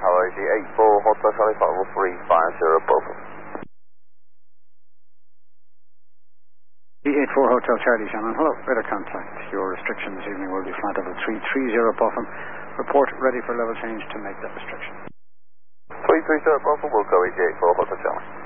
Tower AG 84 Hotel Charlie Final 350 Beaufort. E84 Hotel Charlie Shannon, hello, radar contact. Your restriction this evening will be flight level 330 Botham. Report ready for level change to make that restriction. 330 Beaufort, we'll go AG 84 Hotel Charlie.